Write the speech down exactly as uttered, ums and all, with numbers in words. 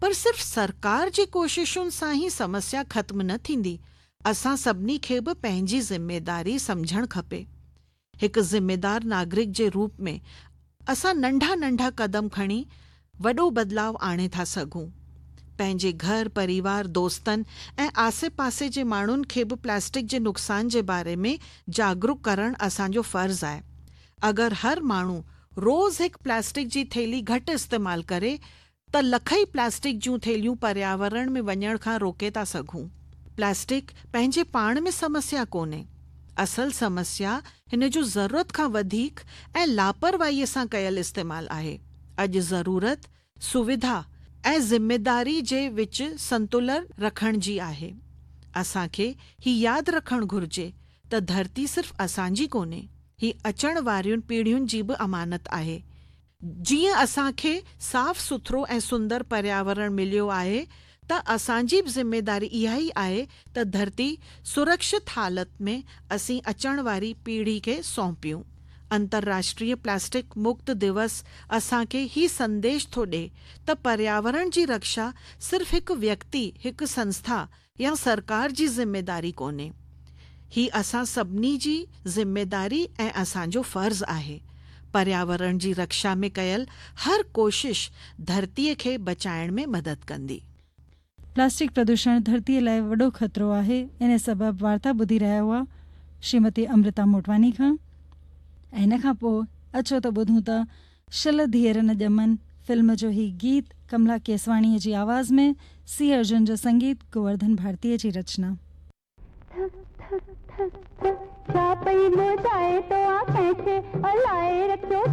पर सिर्फ़ सरकार जी कोशिशुनि सां ई समस्या ख़त्म न थींदी। असां सभिनी खे बि पंहिंजी ज़िमेदारी सम्झणु खपे। हिकु ज़िमेदार नागरिक जे रूप में असां नंढा नंढा क़दम खणी वॾो बदिलाव आणे था सघूं। पंहिंजे घर परिवार दोस्तनि ऐं आसे पासे जे माण्हुनि खे बि प्लास्टिक जे नुक़सान जे बारे में जागरूक करणु असांजो फ़र्ज़ु आहे। अगरि हर माण्हू रोज़ हिकु प्लास्टिक जी थैली घटि इस्तेमालु करे त लखई प्लास्टिक जूं थैलियूं पर्यावरण में वञण खां रोके था सघूं। प्लास्टिक पंहिंजे पाण में समस्या कोन्हे। असल समस्या हिन जो ज़रूरत खां वधीक ऐं लापरवाहीअ सां कयल इस्तेमालु आहे। अॼु ज़रूरत सुविधा ऐं ज़िमेदारी जे विच संतुलन रखण जी आहे। असांखे ही यादि रखणु घुर्जे त धरती सिर्फ़ असांजी कोन्हे, ही अचण वारियुनि पीढ़ियुनि जी बि अमानत आहे। जीअं असांखे साफ़ सुथरो ऐं सुंदर पर्यावरण मिलियो आहे त असांजी बि ज़िमेदारी इहा ई आहे त धरती सुरक्षित हालत में असीं अचण वारी पीढ़ी खे सौंपियूं। अंतर्राष्ट्रीय प्लास्टिक मुक्त दिवस असांखे ही संदेश थो ॾे त पर्यावरण जी रक्षा सिर्फ़ हिकु व्यक्ति हिकु संस्था या सरकार जी ज़िमेदारी कोन्हे। ही असां सभिनी जी ज़िमेदारी ऐं असांजो फ़र्ज़ु आहे। पर्यावरण जी रक्षा में कयल हर कोशिश धरतीअ खे बचाइण में मदद कंदी। प्लास्टिक प्रदूषण धरतीअ लाइ वॾो ख़तरो आहे। इन सबबि वार्ता ॿुधी रहिया हुआ श्रीमती अमृता मोटवानी खां। ऐं हिन खां पोइ अचो त ॿुधूं था शल धीअर न ॼमन फिल्म जो ही गीत कमला केसवाणीअ जी आवाज़ में, सी अर्जुन जो संगीत, गोवर्धन भारतीअ जी रचना। तो आप कैसे अलाए रखो